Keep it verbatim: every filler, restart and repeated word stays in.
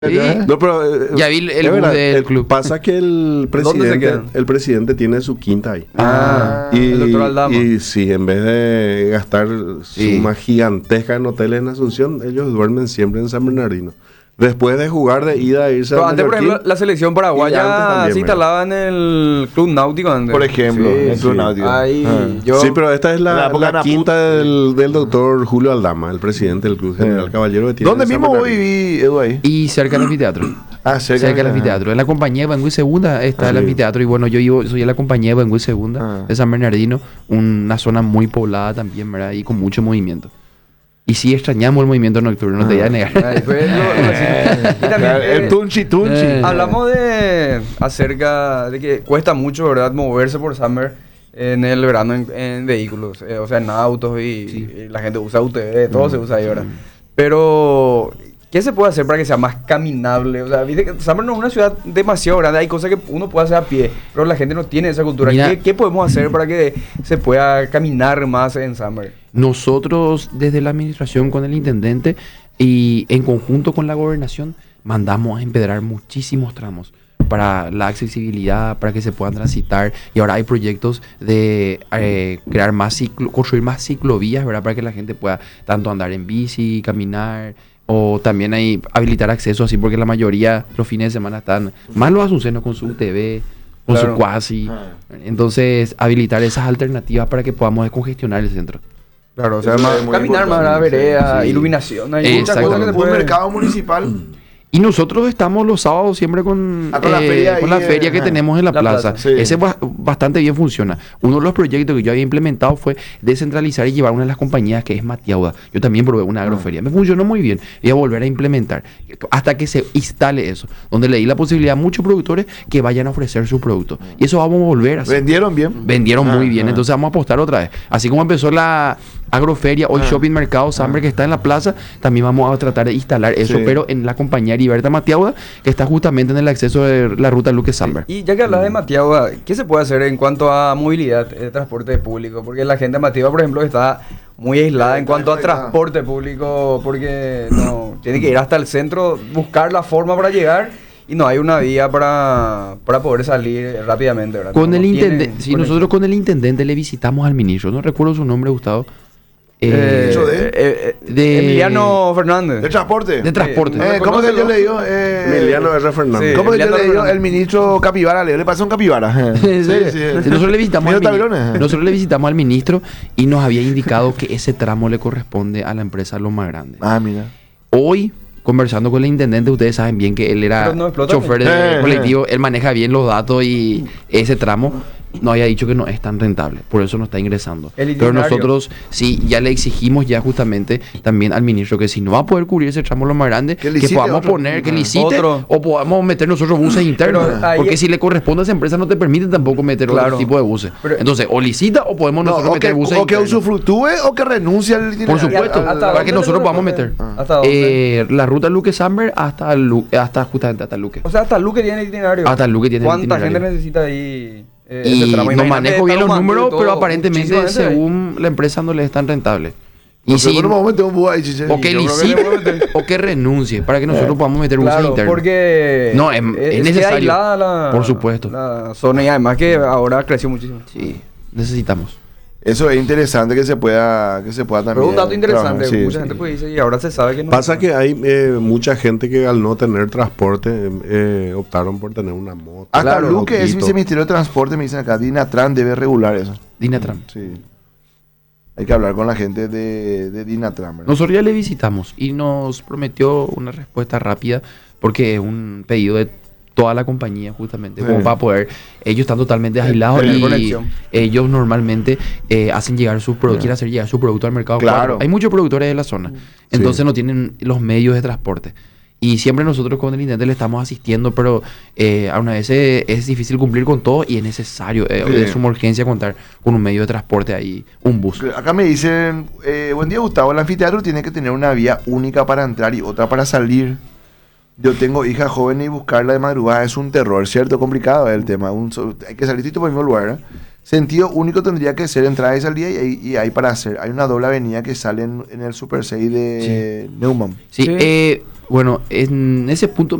Sí. No, pero eh, Ya vi el es bus verdad, del el- club. Pasa que el ¿Dónde se presidente, quedan? el presidente tiene su quinta ahí. Ah, y, el doctor Aldama. y sí, en vez de gastar Sí. sumas gigantescas en hoteles en Asunción, ellos duermen siempre en San Bernardino. Después de jugar de ida a irse Pero a antes, por Mallorquín, ejemplo, la selección Y paraguaya antes también, se instalaba en el Club Náutico antes. Por ejemplo, Sí, en Club sí. Náutico. Ahí Ah. yo... sí, pero esta es En la la, época la Naput- quinta del, del doctor Julio Aldama, el presidente del Club General Sí. Caballero que tiene ¿Dónde en San mismo vos Bernardino. viví, Edu, ahí? Y cerca del anfiteatro. Ah, cerca, cerca del de- anfiteatro. En la compañía de Bangui Segunda está Ah, el sí. anfiteatro. Y bueno, yo vivo, soy en la compañía de Bangui Segunda Ah. de San Bernardino. Una zona muy poblada también, ¿verdad? Y con mucho movimiento. Y sí extrañamos el movimiento nocturno, no te voy a negar. Ahí fue lo- lo- y también, el eh, tunchi tunchi. eh, hablamos de acerca de que cuesta mucho, ¿verdad? Moverse por Summer en el verano en, en vehículos, eh, o sea, en autos y, y la gente usa U T V, todo se usa ahí, ¿verdad? Pero, ¿qué se puede hacer para que sea más caminable? O sea, viste que Summer no es una ciudad demasiado grande, hay cosas que uno puede hacer a pie, pero la gente no tiene esa cultura. Mira- ¿Qué, qué podemos hacer para que se pueda caminar más en Summer? Nosotros, desde la administración con el intendente y en conjunto con la gobernación, mandamos a empedrar muchísimos tramos para la accesibilidad, para que se puedan transitar. Y ahora hay proyectos de eh, crear más ciclo, construir más ciclovías, ¿verdad? Para que la gente pueda tanto andar en bici, caminar, o también hay habilitar acceso así, porque la mayoría los fines de semana están, más los asuncenos con su U T V, con Claro. su cuasi. Ah. Entonces, habilitar esas alternativas para que podamos descongestionar el centro. Claro, o sea, Eso más- es muy caminar más, importante, ¿verdad? Vereda, sí. iluminación, hay muchas Exactamente. cosas que se Un pueden... mercado municipal. Y nosotros estamos los sábados siempre con, Ah, con la eh, feria con la ahí, feria eh, que ajá. tenemos en la, La plaza. plaza, sí. Ese ba- bastante bien funciona. Uno de los proyectos que yo había implementado fue descentralizar y llevar una de las compañías que es Matiauda. Yo también probé una agroferia. Me funcionó muy bien. Y a volver a implementar hasta que se instale eso. Donde le di la posibilidad a muchos productores que vayan a ofrecer sus productos. Y eso vamos a volver a hacer. ¿Vendieron bien? Vendieron Ah, muy bien, ah. entonces vamos a apostar otra vez. Así como empezó la agroferia, hoy Ah. Shopping Mercado Samber que está en la plaza, también vamos a tratar de instalar eso, Sí. pero en la compañía Heriberta Matiauda, que está justamente en el acceso de la ruta Luque Samber. Y ya que hablas de Matiagua, ¿qué se puede hacer en cuanto a movilidad de transporte público? Porque la gente de Matiagua, por ejemplo, está muy aislada en cuanto a transporte público, porque no tiene que ir hasta el centro, buscar la forma para llegar y no hay una vía para, para poder salir rápidamente, ¿verdad? Con No- el no tiene intendente, sí, conexión. nosotros con el intendente le visitamos al ministro, no recuerdo su nombre, Gustavo. Eh, Eh, ¿Eso de? eh, eh, de- Emiliano Fernández. ¿De transporte? de transporte. no Eh, ¿Cómo es que yo reconócelo. le digo? Eh, Emiliano R. Fernández. Sí. ¿Cómo es que yo Emiliano le digo? Fernández. El ministro Capibara, le le pasa un capibara. ¿En serio? Nosotros le visitamos al Ministro mini- Tabirones. nosotros le visitamos al ministro y nos había indicado que ese tramo le corresponde a la empresa Loma Grande. Ah, mira. Hoy, conversando con el intendente, ustedes saben bien que él era Pero no explota chofer bien. de Eh, colectivo, él maneja bien los datos y ese tramo nos había dicho que no es tan rentable, por eso no está ingresando. El Pero itinerario. nosotros sí, ya le exigimos ya justamente también al ministro que si no va a poder cubrir ese tramo lo más grande, Que que, licite podamos otro. poner, que Ah. licite Otro. o podamos meter nosotros buses internos. Pero ahí- Porque si le corresponde a esa empresa no te permite tampoco meter Claro. otro tipo de buses. Pero- Entonces, o licita o podemos No, nosotros o, que, meter buses o que internos. usufructúe o que renuncie al Por itinerario. supuesto, ¿Hasta para dónde que le nosotros podamos corresponde? meter. ¿Hasta dónde? Eh, la ruta Luque Samber hasta, Lu- hasta justamente hasta Luque. O sea, hasta Luque tiene el itinerario. Hasta Luque tiene el ¿Cuánta itinerario. gente necesita ahí eh, Y ese tramo? no Imagínate, manejo bien está los Lomando y números, todo, pero aparentemente muchísima gente ahí. según la empresa no le es tan rentable. Y Y si, si... vamos a meter un búho ahí, chiche. o que yo creo que licite le puede meter. o que renuncie para que nosotros podamos meter buses Claro, internos. porque No, es- es queda necesario. aislada la, Por supuesto. la zona y además que ahora creció muchísimo. Sí, necesitamos. Eso es interesante que se pueda, que se pueda también. Pero un dato interesante, trabajar, sí, mucha sí. gente pues dice y ahora se sabe que no. Pasa que hay eh, mucha gente que al no tener transporte eh, optaron por tener una moto. Hasta Claro, Luque es autito. viceministerio de Transporte, me dicen acá. Dinatran debe regular eso. Dinatran. Sí. Hay que hablar con la gente de, de Dinatran, ¿verdad? Nosotros ya le visitamos y nos prometió una respuesta rápida porque es un pedido de toda la compañía justamente, como Sí. para poder, ellos están totalmente aislados tener y conexión. ellos normalmente eh, hacen llegar sus productos, quieren hacer llegar su producto al mercado. Claro. cuatro. Hay muchos productores de la zona, entonces no tienen los medios de transporte. Y siempre nosotros con el intendente le estamos asistiendo, pero eh, a una vez eh, es difícil cumplir con todo y es necesario, eh, Sí. de suma urgencia contar con un medio de transporte ahí, un bus. Acá me dicen, eh, buen día Gustavo, el anfiteatro tiene que tener una vía única para entrar y otra para salir. Yo tengo hija joven y buscarla de madrugada es un terror, ¿cierto? Complicado es el tema. Un so- hay que salir por el mismo lugar. ¿eh? Sentido único tendría que ser entrada y salida y, hay- y hay para hacer. Hay una doble avenida que sale en, en el Super seis de Neumann. Sí, Sí. eh, Bueno, en ese punto